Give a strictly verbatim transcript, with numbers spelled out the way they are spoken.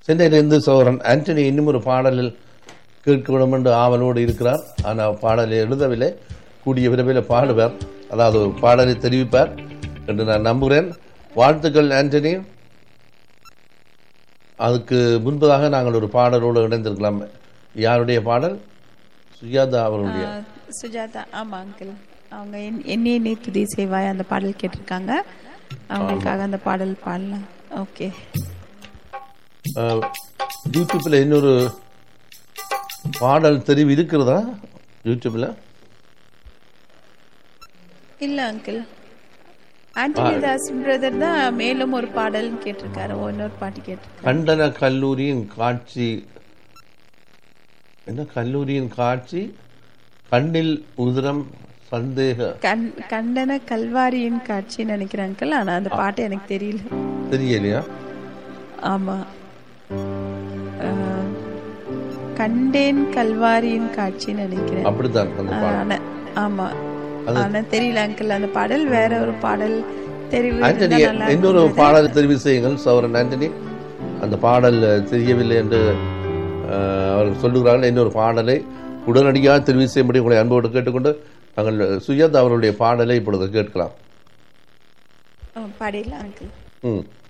சென்னையிலிருந்து சோரன் ஆண்டனி இன்னும் ஒரு பாடலில் கேட்க வேண்டும் என்று ஆவலோடு இருக்கிறார். ஆனால் பாடலை எழுதவில்லை. கூடிய விரைவில் பாடுவார், அதாவது பாடலை தெரிவிப்பார் என்று நான் நம்புகிறேன். வாழ்த்துக்கள் ஆண்டனி. அதுக்கு முன்பதாக நாங்கள் ஒரு பாடலோடு இணைந்திருக்கலாம். யாருடைய பாடல்? சுஜாதா அவருடைய. சுஜாதா, ஆமா அங்கிள். அவங்க என்னையே நீ துதி செய்வாய் அந்த பாடல் கேட்டிருக்காங்க. அவங்களுக்காக அந்த பாடல் பாடலாம். ஓகே. யூடியூப்ல இன்னொரு பாடல் தெரிவு இருக்கிறதா? யூடியூப்ல இல்ல அங்கிள். ஆண்டனி தாஸ் பிரதர் தான் மேலும் ஒரு பாடல் கேட்டிருக்காரு, இன்னொரு பாட்டு கேட்டிருக்காரு. கண்டன கல்லூரியின் காட்சி, என்ன கல்லூரியின் காட்சி, கண்ணில் உதிரம் சந்தேக, கண்டன கல்வாரியின் காட்சி நினைக்கிறேன் அங்கிள். ஆனா அந்த பாட்டு எனக்கு தெரியல. தெரியலையா? ஆமா, கண்டேன் கல்வாரியின் காட்சி நினைக்கிறேன். அப்படிதான் அந்த பாடல். ஆமா, ஆனா தெரியல அங்கிள். அந்த பாடல் வேற ஒரு பாடல் தெரிவு. இன்னொரு பாடல் தெரிவு செய்யுங்கள் சௌரன் ஆண்டனி. அந்த பாடல் தெரியவில்லை என்று அவர்கள் சொல்லுகிறார்கள். இன்னொரு பாடலை உடனடியாக தெரிவு செய்யும்படி உங்களை அன்போடு கேட்டுக்கொண்டு நாங்கள் சுஜாதா அவருடைய பாடலை இப்பொழுது கேட்கலாம். பாடிடலாம் அங்கிள். ம்